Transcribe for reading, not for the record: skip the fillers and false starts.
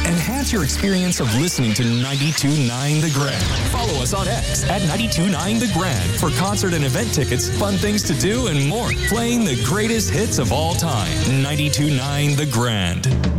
Enhance your experience of listening to 92.9 The Grand. Follow us on X at 92.9 The Grand for concert and event tickets, fun things to do, and more. Playing the greatest hits of all time. 92.9 The Grand.